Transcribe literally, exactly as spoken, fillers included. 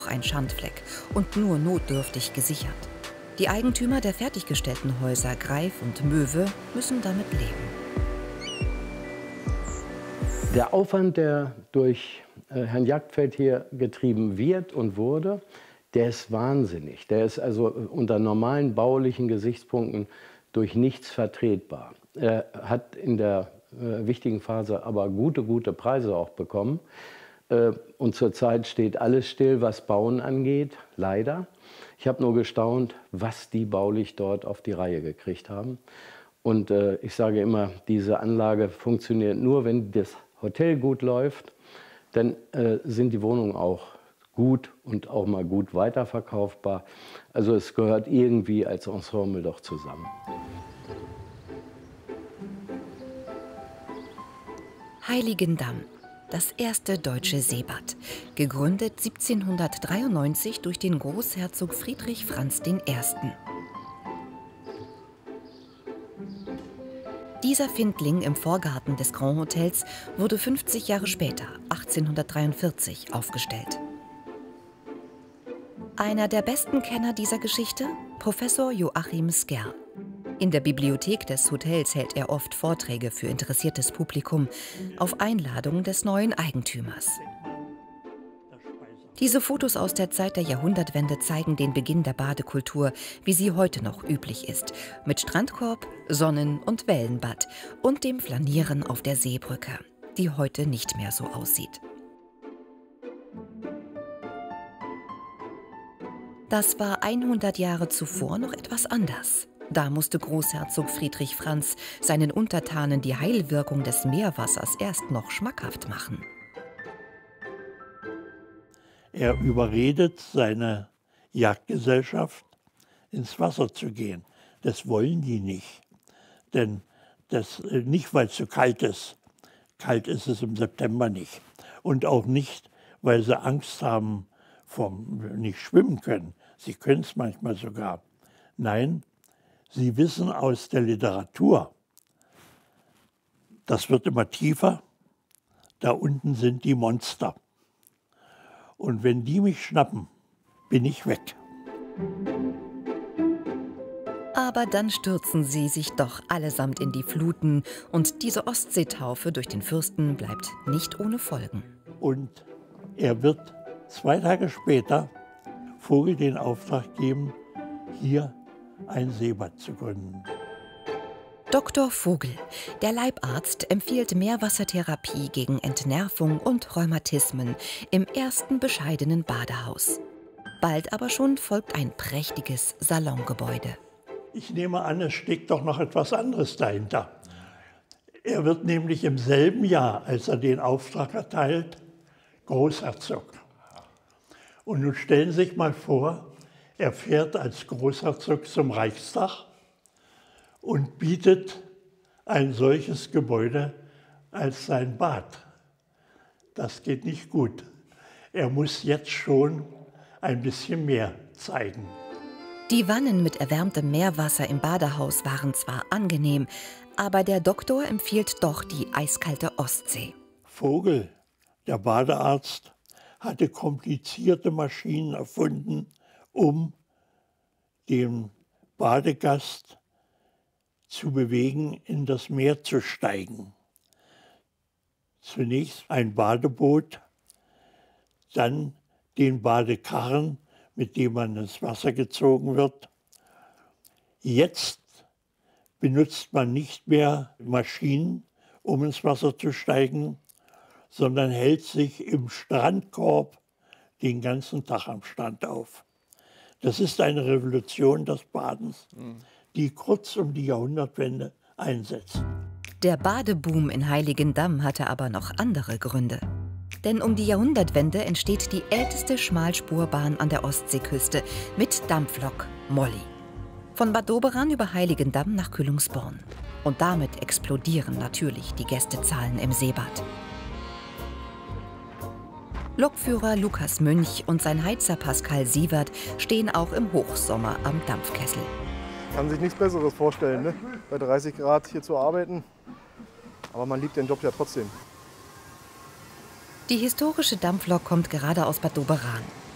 ein Schandfleck und nur notdürftig gesichert. Die Eigentümer der fertiggestellten Häuser Greif und Möwe müssen damit leben. Der Aufwand, der durch äh, Herrn Jagdfeld hier getrieben wird und wurde, der ist wahnsinnig. Der ist also unter normalen baulichen Gesichtspunkten durch nichts vertretbar. Er hat in der äh, wichtigen Phase aber gute, gute Preise auch bekommen. Äh, und zurzeit steht alles still, was Bauen angeht, leider. Ich habe nur gestaunt, was die baulich dort auf die Reihe gekriegt haben. Und äh, ich sage immer, diese Anlage funktioniert nur, wenn das Hotel gut läuft. Dann äh, sind die Wohnungen auch gut und auch mal gut weiterverkaufbar. Also es gehört irgendwie als Ensemble doch zusammen. Heiligendamm, das erste deutsche Seebad, gegründet siebzehnhundertdreiundneunzig durch den Großherzog Friedrich Franz der Erste. Dieser Findling im Vorgarten des Grand Hotels wurde fünfzig Jahre später, achtzehnhundertdreiundvierzig, aufgestellt. Einer der besten Kenner dieser Geschichte? Professor Joachim Skerl. In der Bibliothek des Hotels hält er oft Vorträge für interessiertes Publikum auf Einladung des neuen Eigentümers. Diese Fotos aus der Zeit der Jahrhundertwende zeigen den Beginn der Badekultur, wie sie heute noch üblich ist, mit Strandkorb, Sonnen- und Wellenbad und dem Flanieren auf der Seebrücke, die heute nicht mehr so aussieht. Das war hundert Jahre zuvor noch etwas anders. Da musste Großherzog Friedrich Franz seinen Untertanen die Heilwirkung des Meerwassers erst noch schmackhaft machen. Er überredet seine Jagdgesellschaft, ins Wasser zu gehen. Das wollen die nicht. Denn das, nicht, weil es zu kalt ist. Kalt ist es im September nicht. Und auch nicht, weil sie Angst haben vom nicht schwimmen können. Sie können es manchmal sogar. Nein, sie wissen aus der Literatur, das wird immer tiefer, da unten sind die Monster. Und wenn die mich schnappen, bin ich weg. Aber dann stürzen sie sich doch allesamt in die Fluten und diese Ostseetaufe durch den Fürsten bleibt nicht ohne Folgen. Und er wird zwei Tage später Vogel den Auftrag geben, hier ein Seebad zu gründen. Doktor Vogel, der Leibarzt, empfiehlt Meerwassertherapie gegen Entnervung und Rheumatismen im ersten bescheidenen Badehaus. Bald aber schon folgt ein prächtiges Salongebäude. Ich nehme an, es steckt doch noch etwas anderes dahinter. Er wird nämlich im selben Jahr, als er den Auftrag erteilt, Großherzog. Und nun stellen Sie sich mal vor, er fährt als Großherzog zum Reichstag und bietet ein solches Gebäude als sein Bad. Das geht nicht gut. Er muss jetzt schon ein bisschen mehr zeigen. Die Wannen mit erwärmtem Meerwasser im Badehaus waren zwar angenehm, aber der Doktor empfiehlt doch die eiskalte Ostsee. Vogel, der Badearzt, hatte komplizierte Maschinen erfunden, um den Badegast zu bewegen, in das Meer zu steigen. Zunächst ein Badeboot, dann den Badekarren, mit dem man ins Wasser gezogen wird. Jetzt benutzt man nicht mehr Maschinen, um ins Wasser zu steigen, sondern hält sich im Strandkorb den ganzen Tag am Strand auf. Das ist eine Revolution des Badens, die kurz um die Jahrhundertwende einsetzt. Der Badeboom in Heiligendamm hatte aber noch andere Gründe. Denn um die Jahrhundertwende entsteht die älteste Schmalspurbahn an der Ostseeküste mit Dampflok Molly. Von Bad Doberan über Heiligendamm nach Kühlungsborn. Und damit explodieren natürlich die Gästezahlen im Seebad. Lokführer Lukas Münch und sein Heizer Pascal Sievert stehen auch im Hochsommer am Dampfkessel. Kann sich nichts Besseres vorstellen, ne? Bei dreißig Grad hier zu arbeiten. Aber man liebt den Job ja trotzdem. Die historische Dampflok kommt gerade aus Bad Doberan.